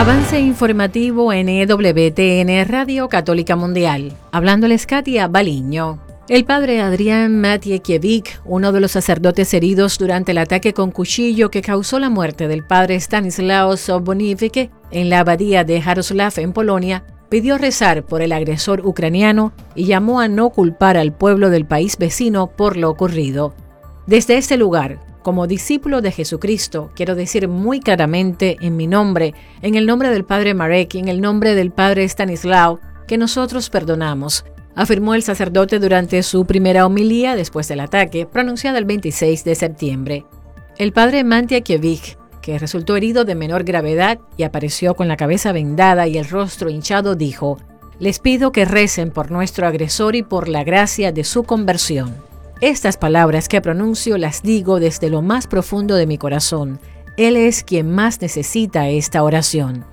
Avance informativo en EWTN Radio Católica Mundial. Hablándoles Katia Baliño. El padre Adrián Matejkiewicz, uno de los sacerdotes heridos durante el ataque con cuchillo que causó la muerte del padre Stanislaus Bonivique en la abadía de Jarosław en Polonia, pidió rezar por el agresor ucraniano y llamó a no culpar al pueblo del país vecino por lo ocurrido. Desde este lugar, como discípulo de Jesucristo, quiero decir muy claramente en mi nombre, en el nombre del padre Marek y en el nombre del padre Stanislaw, que nosotros perdonamos, afirmó el sacerdote durante su primera homilía después del ataque, pronunciada el 26 de septiembre. El padre Matejkiewicz, que resultó herido de menor gravedad y apareció con la cabeza vendada y el rostro hinchado, dijo: «Les pido que recen por nuestro agresor y por la gracia de su conversión. Estas palabras que pronuncio las digo desde lo más profundo de mi corazón. Él es quien más necesita esta oración».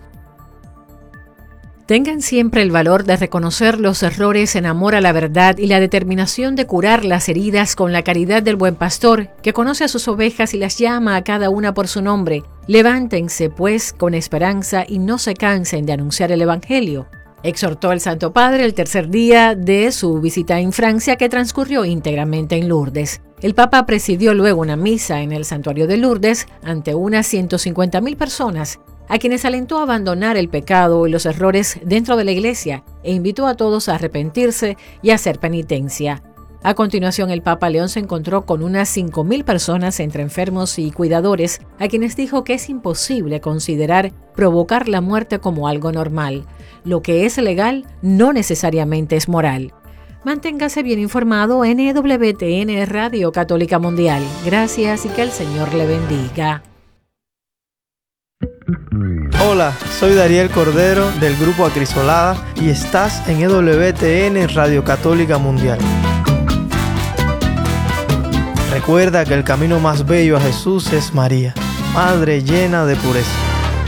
Tengan siempre el valor de reconocer los errores en amor a la verdad y la determinación de curar las heridas con la caridad del buen pastor, que conoce a sus ovejas y las llama a cada una por su nombre. Levántense, pues, con esperanza y no se cansen de anunciar el Evangelio, exhortó el Santo Padre el tercer día de su visita en Francia, que transcurrió íntegramente en Lourdes. El Papa presidió luego una misa en el santuario de Lourdes ante unas 150.000 personas, a quienes alentó a abandonar el pecado y los errores dentro de la iglesia e invitó a todos a arrepentirse y a hacer penitencia. A continuación, el Papa León se encontró con unas 5.000 personas entre enfermos y cuidadores, a quienes dijo que es imposible considerar provocar la muerte como algo normal. Lo que es legal no necesariamente es moral. Manténgase bien informado en EWTN Radio Católica Mundial. Gracias y que el Señor le bendiga. Hola, soy Dariel Cordero del Grupo Acrisolada y estás en EWTN Radio Católica Mundial. Recuerda que el camino más bello a Jesús es María, Madre llena de pureza.